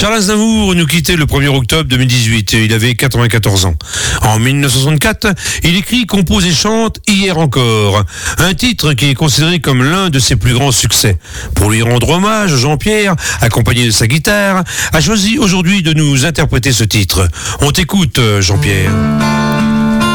Charles Aznavour nous quittait le 1er octobre 2018. Il avait 94 ans. En 1964, il écrit, compose et chante Hier encore. Un titre qui est considéré comme l'un de ses plus grands succès. Pour lui rendre hommage, Jean-Pierre, accompagné de sa guitare, a choisi aujourd'hui de nous interpréter ce titre. On t'écoute, Jean-Pierre.